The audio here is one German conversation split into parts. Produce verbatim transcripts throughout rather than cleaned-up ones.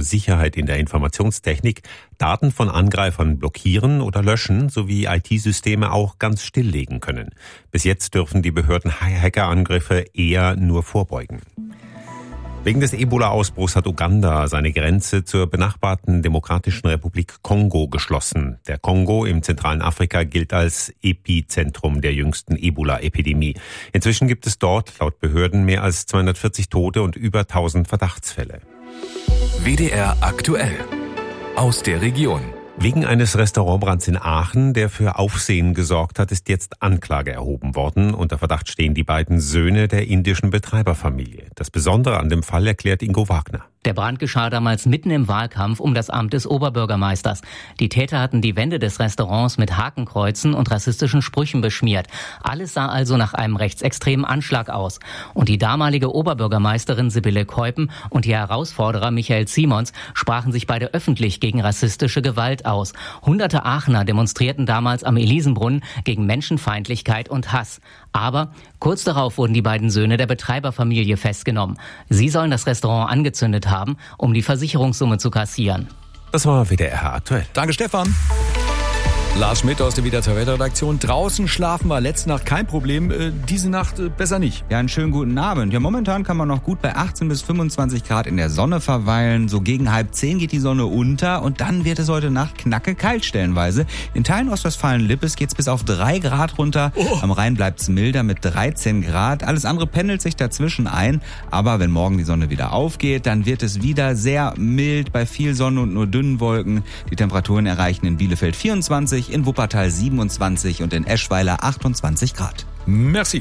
Sicherheit in der Informationstechnik Daten von Angreifern blockieren oder löschen sowie I T-Systeme auch ganz stilllegen können. Bis jetzt dürfen die Behörden Hackerangriffe eher nur vorbeugen. Wegen des Ebola-Ausbruchs hat Uganda seine Grenze zur benachbarten Demokratischen Republik Kongo geschlossen. Der Kongo im zentralen Afrika gilt als Epizentrum der jüngsten Ebola-Epidemie. Inzwischen gibt es dort laut Behörden mehr als zweihundertvierzig Tote und über tausend Verdachtsfälle. W D R aktuell aus der Region. Wegen eines Restaurantbrands in Aachen, der für Aufsehen gesorgt hat, ist jetzt Anklage erhoben worden. Unter Verdacht stehen die beiden Söhne der indischen Betreiberfamilie. Das Besondere an dem Fall erklärt Ingo Wagner. Der Brand geschah damals mitten im Wahlkampf um das Amt des Oberbürgermeisters. Die Täter hatten die Wände des Restaurants mit Hakenkreuzen und rassistischen Sprüchen beschmiert. Alles sah also nach einem rechtsextremen Anschlag aus. Und die damalige Oberbürgermeisterin Sibylle Keupen und ihr Herausforderer Michael Simons sprachen sich beide öffentlich gegen rassistische Gewalt aus. Hunderte Aachener demonstrierten damals am Elisenbrunnen gegen Menschenfeindlichkeit und Hass. Aber kurz darauf wurden die beiden Söhne der Betreiberfamilie festgenommen. Sie sollen das Restaurant angezündet haben, um die Versicherungssumme zu kassieren. Das war W D R aktuell. Danke, Stefan. Lars Schmidt aus der W D R zwei Wetterredaktion. Draußen schlafen war letzte Nacht kein Problem, äh, diese Nacht äh, besser nicht. Ja, einen schönen guten Abend. Ja, momentan kann man noch gut bei achtzehn bis fünfundzwanzig Grad in der Sonne verweilen. So gegen halb zehn geht die Sonne unter und dann wird es heute Nacht knacke kalt stellenweise. In Teilen Ostwestfalen-Lippes geht's bis auf drei Grad runter. Oh. Am Rhein bleibt's milder mit dreizehn Grad. Alles andere pendelt sich dazwischen ein. Aber wenn morgen die Sonne wieder aufgeht, dann wird es wieder sehr mild bei viel Sonne und nur dünnen Wolken. Die Temperaturen erreichen in Bielefeld vierundzwanzig, in Wuppertal siebenundzwanzig und in Eschweiler achtundzwanzig Grad. Merci.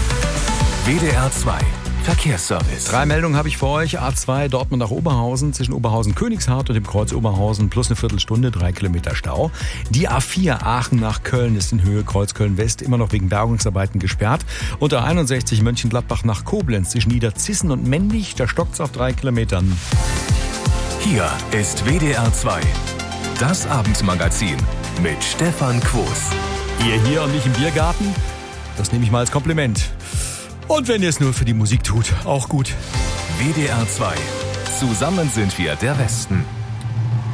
W D R zwei Verkehrsservice. Drei Meldungen habe ich für euch. A zwei Dortmund nach Oberhausen, zwischen Oberhausen-Königshardt und dem Kreuz Oberhausen plus eine Viertelstunde, drei Kilometer Stau. Die A vier Aachen nach Köln ist in Höhe Kreuz Köln-West immer noch wegen Bergungsarbeiten gesperrt. Und A einundsechzig Mönchengladbach nach Koblenz zwischen Niederzissen und Mendig, da stockt's auf drei Kilometern. Hier ist W D R zwei, das Abendmagazin mit Stefan Quos. Ihr hier und nicht im Biergarten, das nehme ich mal als Kompliment. Und wenn ihr es nur für die Musik tut, auch gut. W D R zwei. Zusammen sind wir der Westen.